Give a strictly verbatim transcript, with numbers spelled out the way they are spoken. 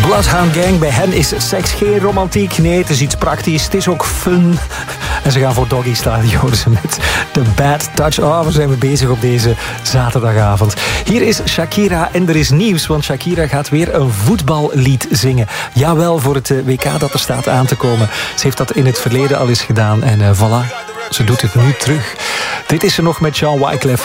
Bloodhound Gang, bij hen is seks geen romantiek. Nee, het is iets praktisch. Het is ook fun. En ze gaan voor Doggy Style, die horen ze met The Bad Touch. Oh, waar zijn we bezig op deze zaterdagavond. Hier is Shakira en er is nieuws, want Shakira gaat weer een voetballied zingen. Jawel, voor het W K dat er staat aan te komen. Ze heeft dat in het verleden al eens gedaan en uh, voilà, ze doet het nu terug. Dit is ze nog met Jean Wyclef.